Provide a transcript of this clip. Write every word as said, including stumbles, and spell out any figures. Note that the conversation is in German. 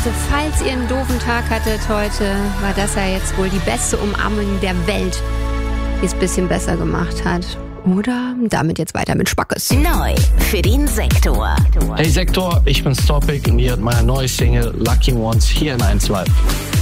Also falls ihr einen doofen Tag hattet heute, war das ja jetzt wohl die beste Umarmung der Welt, die es ein bisschen besser gemacht hat. Oder damit jetzt weiter mit Spackes. Neu für den Sektor. Hey Sektor, ich bin's Topic und ihr hört meine neue Single Lucky Ones hier in eins Live.